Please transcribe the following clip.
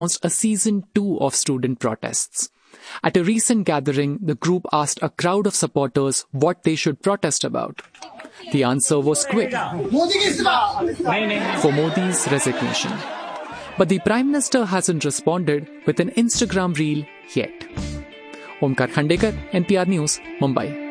a season 2 of student protests. At a recent gathering, the group asked a crowd of supporters what they should protest about. The answer was quick: for Modi's resignation. But the Prime Minister hasn't responded with an Instagram reel yet. Omkar Khandekar, NPR News, Mumbai.